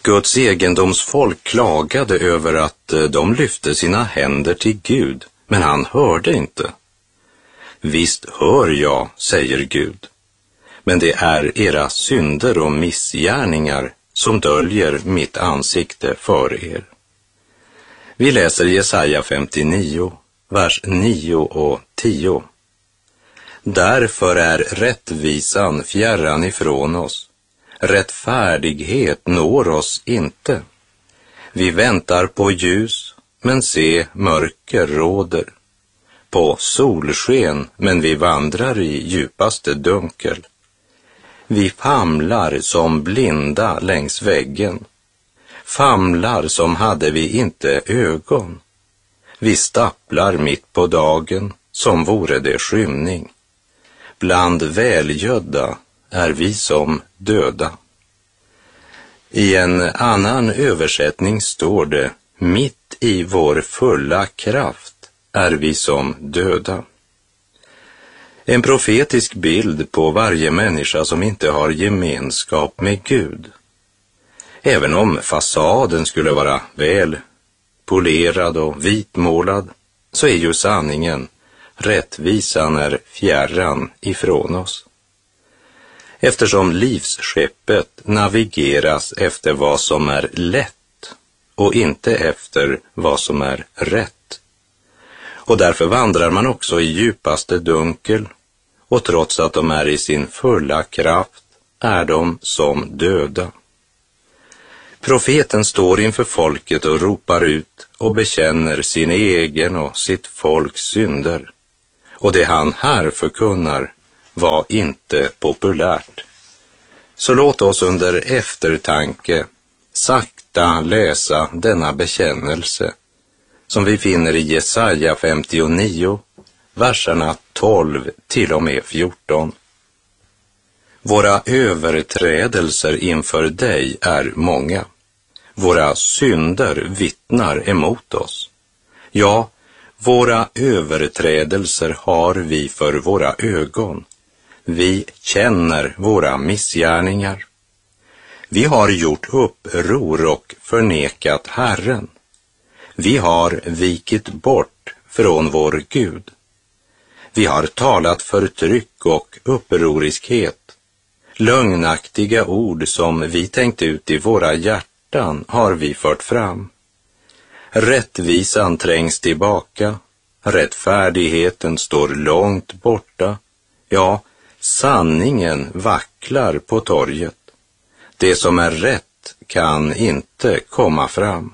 Guds egendomsfolk klagade över att de lyfte sina händer till Gud, men han hörde inte. Visst hör jag, säger Gud, men det är era synder och missgärningar som döljer mitt ansikte för er. Vi läser Jesaja 59, vers 9 och 10. Därför är rättvisan fjärran ifrån oss. Rättfärdighet når oss inte. Vi väntar på ljus, men se, mörker råder. På solsken, men vi vandrar i djupaste dunkel. Vi famlar som blinda längs väggen. Famlar som hade vi inte ögon. Vi stapplar mitt på dagen, som vore det skymning. Bland välgödda är vi som döda. I en annan översättning står det: mitt i vår fulla kraft är vi som döda. En profetisk bild på varje människa som inte har gemenskap med Gud. Även om fasaden skulle vara väl polerad och vitmålad, så är ju sanningen, rättvisan är fjärran ifrån oss. Eftersom livsskeppet navigeras efter vad som är lätt och inte efter vad som är rätt. Och därför vandrar man också i djupaste dunkel, och trots att de är i sin fulla kraft är de som döda. Profeten står inför folket och ropar ut och bekänner sin egen och sitt folks synder. Och det han här förkunnar var inte populärt. Så låt oss under eftertanke sakta läsa denna bekännelse som vi finner i Jesaja 59, verserna 12 till och med 14. Våra överträdelser inför dig är många. Våra synder vittnar emot oss. Ja, våra överträdelser har vi för våra ögon. Vi känner våra missgärningar. Vi har gjort uppror och förnekat Herren. Vi har vikit bort från vår Gud. Vi har talat förtryck och upproriskhet. Lögnaktiga ord som vi tänkt ut i våra hjärtan har vi fört fram. Rättvisan trängs tillbaka, rättfärdigheten står långt borta. Ja, sanningen vacklar på torget. Det som är rätt kan inte komma fram.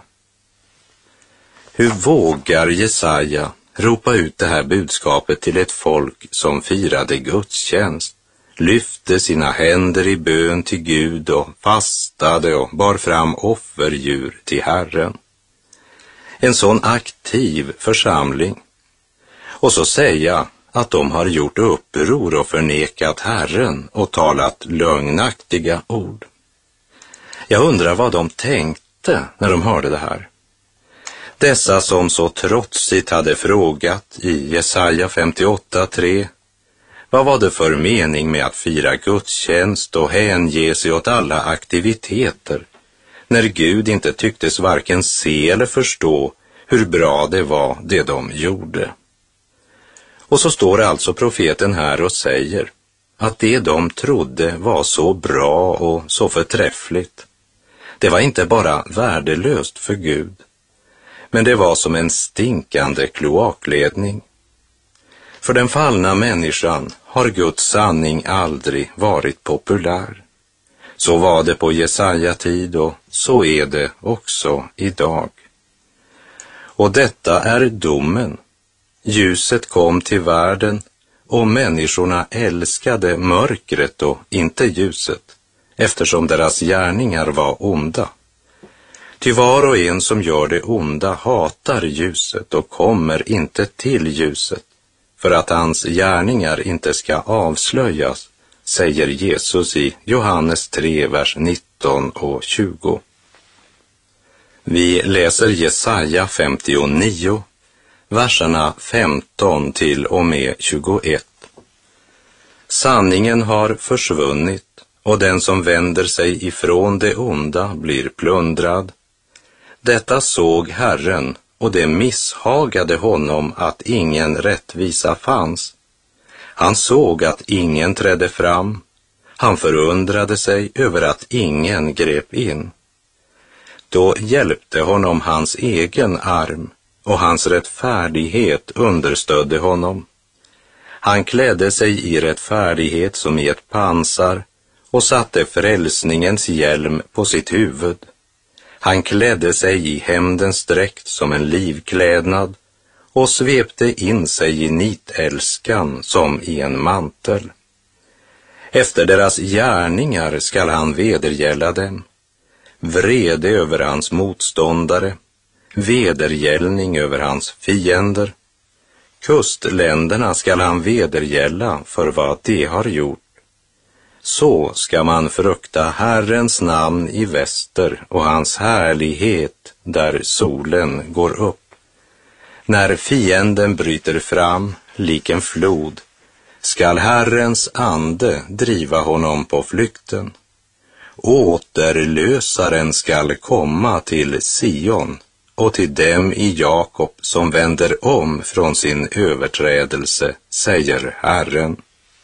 Hur vågar Jesaja ropa ut det här budskapet till ett folk som firade gudstjänst, lyfte sina händer i bön till Gud och fastade och bar fram offerdjur till Herren? En sån aktiv församling. Och så säga att de har gjort uppror och förnekat Herren och talat lögnaktiga ord. Jag undrar vad de tänkte när de hörde det här. Dessa som så trotsigt hade frågat i Jesaja 58:3, vad var det för mening med att fira gudstjänst och hänge sig åt alla aktiviteter, när Gud inte tycktes varken se eller förstå hur bra det var det de gjorde? Och så står alltså profeten här och säger att det de trodde var så bra och så förträffligt, det var inte bara värdelöst för Gud, men det var som en stinkande kloakledning. För den fallna människan har Guds sanning aldrig varit populär. Så var det på Jesaja tid och så är det också idag. Och detta är domen. Ljuset kom till världen och människorna älskade mörkret och inte ljuset, eftersom deras gärningar var onda. Ty var och en som gör det onda hatar ljuset och kommer inte till ljuset, för att hans gärningar inte ska avslöjas, säger Jesus i Johannes 3, vers 19 och 20. Vi läser Jesaja 59, verserna 15 till och med 21. Sanningen har försvunnit och den som vänder sig ifrån det onda blir plundrad. Detta såg Herren, och det misshagade honom att ingen rättvisa fanns. Han såg att ingen trädde fram. Han förundrade sig över att ingen grep in. Då hjälpte honom hans egen arm, och hans rättfärdighet understödde honom. Han klädde sig i rättfärdighet som i ett pansar och satte frälsningens hjälm på sitt huvud. Han klädde sig i hämndens dräkt som en livklädnad och svepte in sig i nitälskan som i en mantel. Efter deras gärningar skall han vedergälla dem. Vrede över hans motståndare, vedergällning över hans fiender. Kustländerna skall han vedergälla för vad de har gjort. Så ska man frukta Herrens namn i väster och hans härlighet där solen går upp. När fienden bryter fram lik en flod skall Herrens ande driva honom på flykten. Återlösaren skall komma till Sion och till dem i Jakob som vänder om från sin överträdelse, säger Herren.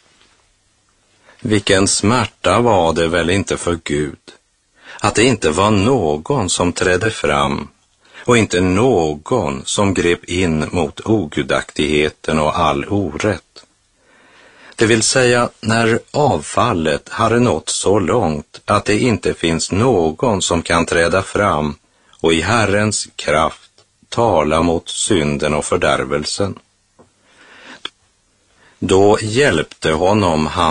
Vilken smärta var det väl inte för Gud att det inte var någon som trädde fram och inte någon som grep in mot ogudaktigheten och all orätt. Det vill säga, när avfallet har nått så långt att det inte finns någon som kan träda fram och i Herrens kraft tala mot synden och fördärvelsen. Då hjälpte honom han